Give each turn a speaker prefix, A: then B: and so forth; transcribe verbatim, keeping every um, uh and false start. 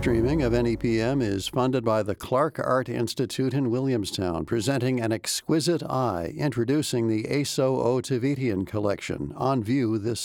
A: streaming of N E P M is funded by the Clark Art Institute in Williamstown, presenting An Exquisite Eye, introducing the Aso Otavidian collection, on view this